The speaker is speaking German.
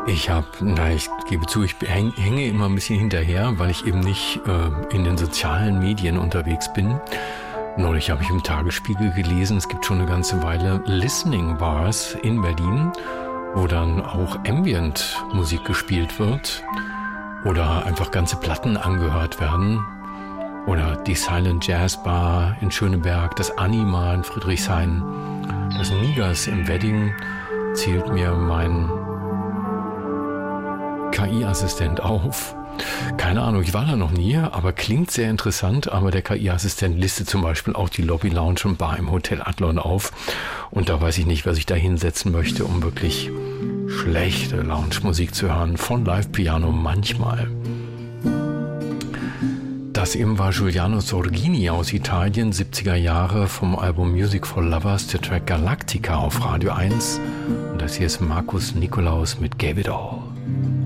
Ich gebe zu, ich hänge immer ein bisschen hinterher, weil ich eben nicht in den sozialen Medien unterwegs bin. Neulich habe ich im Tagesspiegel gelesen, es gibt schon eine ganze Weile Listening Bars in Berlin, wo dann auch Ambient-Musik gespielt wird oder einfach ganze Platten angehört werden. Oder die Silent Jazz Bar in Schöneberg, das Anima in Friedrichshain, das Nigas im Wedding zählt mir mein KI-Assistent auf. Keine Ahnung, ich war da noch nie, aber klingt sehr interessant. Aber der KI-Assistent listet zum Beispiel auch die Lobby Lounge und Bar im Hotel Adlon auf. Und da weiß ich nicht, was ich da hinsetzen möchte, um wirklich schlechte Lounge-Musik zu hören. Von Live-Piano manchmal. Das eben war Giuliano Sorghini aus Italien, 70er Jahre, vom Album Music for Lovers, der Track Galactica auf Radio 1. Und das hier ist Markus Nikolaus mit Gave It All.